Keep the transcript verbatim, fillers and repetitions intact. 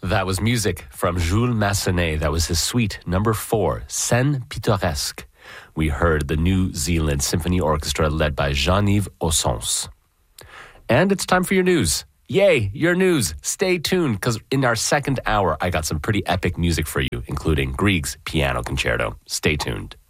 That was music from Jules Massenet. That was his suite number four, Scène Pittoresque. We heard the New Zealand Symphony Orchestra led by Jean-Yves Ossons. And it's time for your news. Yay, your news. Stay tuned, because in our second hour, I got some pretty epic music for you, including Grieg's Piano Concerto. Stay tuned.